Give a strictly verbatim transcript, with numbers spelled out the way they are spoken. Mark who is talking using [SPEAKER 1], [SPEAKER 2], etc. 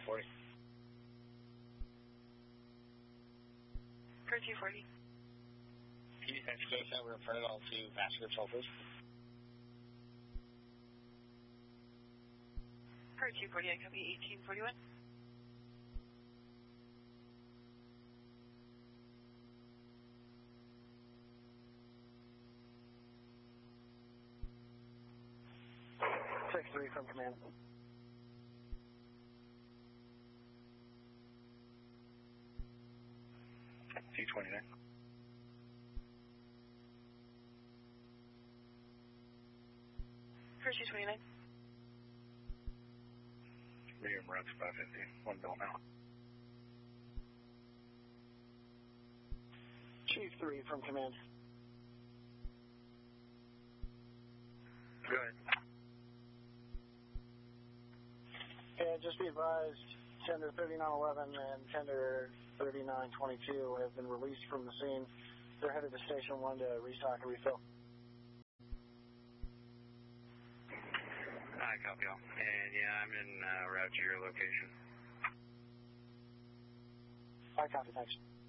[SPEAKER 1] forty.
[SPEAKER 2] Per two forty.
[SPEAKER 1] Can you text us that we're in front of all two passenger control, please?
[SPEAKER 2] Per two forty, I copy eighteen forty-one.
[SPEAKER 3] six three from command.
[SPEAKER 1] two twenty-nine.
[SPEAKER 2] Per two twenty-nine.
[SPEAKER 1] Medium routes five fifty. One bill now.
[SPEAKER 3] Chief three from command.
[SPEAKER 1] Go ahead.
[SPEAKER 3] Yeah, just be advised, tender thirty-nine eleven and tender thirty-nine twenty-two have been released from the scene. They're headed to Station one to restock and refill.
[SPEAKER 1] I copy all. And yeah, I'm in uh, route to your location.
[SPEAKER 3] I copy, thanks.